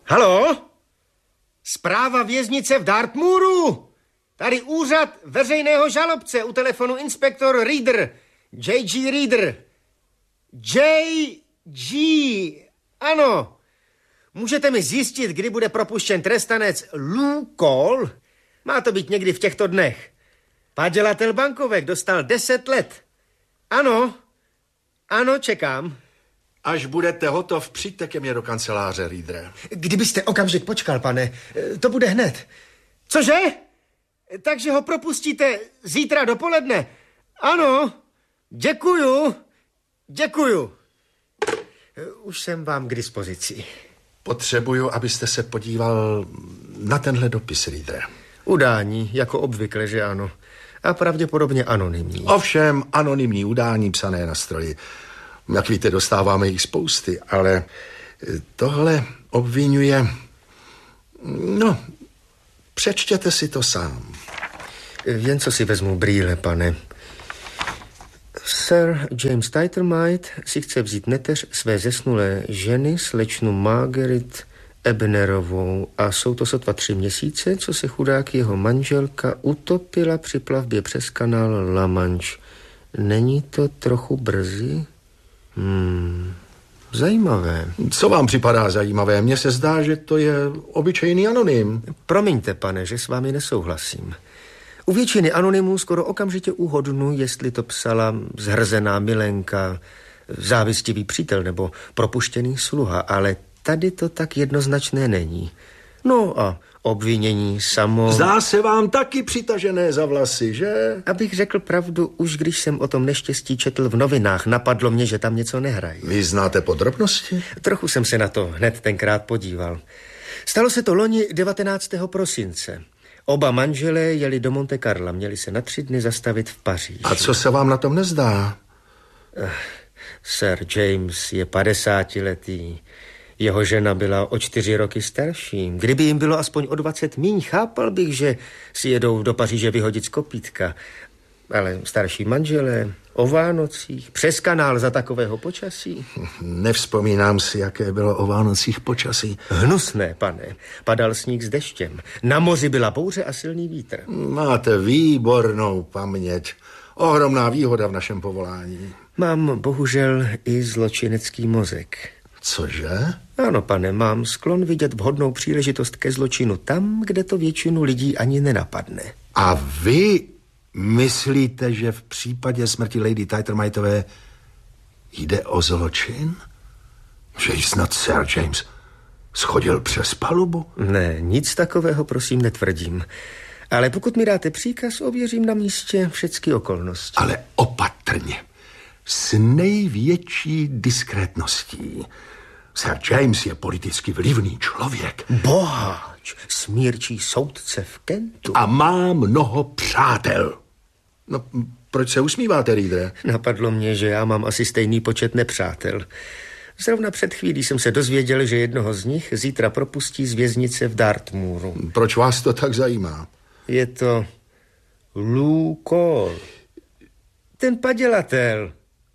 Halo? Zpráva věznice v Dartmouru. Tady úřad veřejného žalobce, u telefonu inspektor Reader. J.G. Reader. J.G. Ano. Můžete mi zjistit, kdy bude propuštěn trestanec Lou Cole? Má to být někdy v těchto dnech. Padělatel bankovek dostal 10 let. Ano, čekám. Až budete hotov, přijďte ke mně do kanceláře, Readere. Kdybyste okamžik počkal, pane, to bude hned. Cože? Takže ho propustíte zítra dopoledne? Ano, děkuju. Už jsem vám k dispozici. Potřebuju, abyste se podíval na tenhle dopis, Readere. Udání, jako obvykle, že ano. A pravděpodobně anonymní. Ovšem, anonymní udání psané na stroji. Jak víte, dostáváme jich spousty, ale tohle obvinuje... No, přečtěte si to sám. Jen co si vezmu brýle, pane. Sir James Tightermite si chce vzít neteř své zesnulé ženy, slečnu Margaret Ebnerovou, a jsou to sotva 3 měsíce, co se chudák jeho manželka utopila při plavbě přes kanál La Manche. Není to trochu brzy? Zajímavé. Co vám připadá zajímavé? Mně se zdá, že to je obyčejný anonym. Promiňte, pane, že s vámi nesouhlasím. U většiny anonymů skoro okamžitě uhodnu, jestli to psala zhrzená milenka, závistivý přítel nebo propuštěný sluha, ale tady to tak jednoznačné není. No a obvinění samo... Zdá se vám taky přitažené za vlasy, že? Abych řekl pravdu, už když jsem o tom neštěstí četl v novinách, napadlo mě, že tam něco nehrají. Vy znáte podrobnosti? Trochu jsem se na to hned tenkrát podíval. Stalo se to loni 19. prosince. Oba manželé jeli do Monte Carla, měli se na 3 dny zastavit v Paříži. A co se vám na tom nezdá? Sir James je 50letý. Jeho žena byla o 4 roky starší. Kdyby jim bylo aspoň o 20 míň, chápal bych, že si jedou do Paříže vyhodit z kopítka. Ale starší manželé o Vánocích, přes kanál za takového počasí. Nevzpomínám si, jaké bylo o Vánocích počasí. Hnusné, pane. Padal sníh s deštěm. Na moři byla bouře a silný vítr. Máte výbornou paměť. Ohromná výhoda v našem povolání. Mám bohužel i zločinecký mozek. Cože? Ano, pane, mám sklon vidět vhodnou příležitost ke zločinu tam, kde to většinu lidí ani nenapadne. A vy myslíte, že v případě smrti Lady Tightermightové jde o zločin? Že jí snad Sir James schodil přes palubu? Ne, nic takového prosím netvrdím. Ale pokud mi dáte příkaz, ověřím na místě všechny okolnosti. Ale opatrně. S největší diskrétností. Sir James je politicky vlivný člověk. Boháč, smírčí soudce v Kentu. A má mnoho přátel. No, proč se usmíváte, Readere? Napadlo mě, že já mám asi stejný počet nepřátel. Zrovna před chvílí jsem se dozvěděl, že jednoho z nich zítra propustí z věznice v Dartmouru. Proč vás to tak zajímá? Je to Lou Cole. Ten padělatel.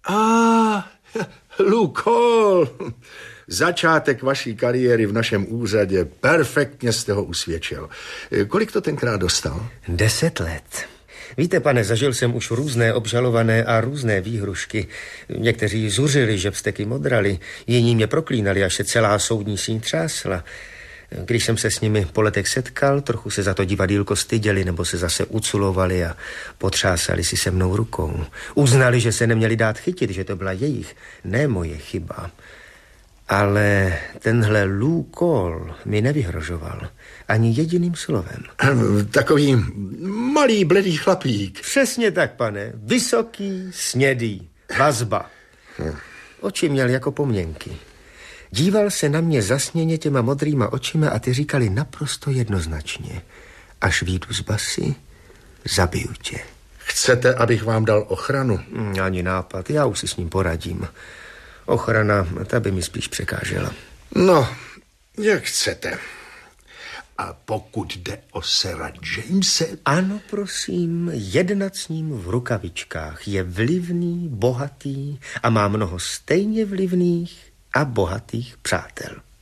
Lou Cole. Začátek vaší kariéry v našem úřadě. Perfektně jste ho usvědčil. Kolik to tenkrát dostal? 10 let. Víte, pane, zažil jsem už různé obžalované a různé výhrušky. Někteří zuřili, že vzteky modrali, jiní mě proklínali, až se celá soudní síň třásla. Když jsem se s nimi po letech setkal, trochu se za to divadýlko styděli nebo se zase uculovali a potřásali si se mnou rukou. Uznali, že se neměli dát chytit, že to byla jejich, ne moje chyba. Ale tenhle Lou Cole mi nevyhrožoval ani jediným slovem. Takový malý bledý chlapík. Přesně tak, pane. Vysoký, snědý, vazba. Oči měl jako poměnky. Díval se na mě zasněně těma modrýma očima a ty říkali naprosto jednoznačně. Až vyjdu z basy, zabiju tě. Chcete, abych vám dal ochranu? Ani nápad, já už si s ním poradím. Ochrana, ta by mi spíš překážela. No, jak chcete. A pokud jde o Sira Jamese... Ano, prosím, jednat s ním v rukavičkách. Je vlivný, bohatý a má mnoho stejně vlivných a bohatých přátel.